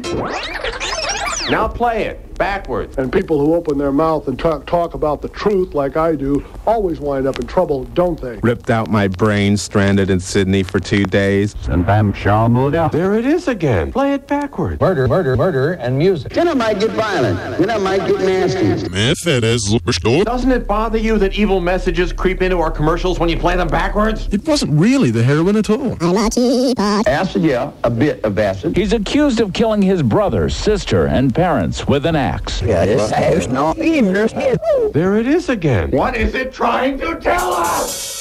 Now play it, backwards. And people who open their mouth and talk about the truth like I do always wind up in trouble, don't they? Ripped out my brain, stranded in Sydney for 2 days. There it is again. Play it backwards. Murder, and music. Then I might get violent. Then I might get nasty. Doesn't it bother you that evil messages creep into our commercials when you play them backwards? It wasn't really the heroin at all. Acid, yeah, a bit of acid. He's accused of killing his brother, sister, and parents with an axe. There it is again. What is it trying to tell us?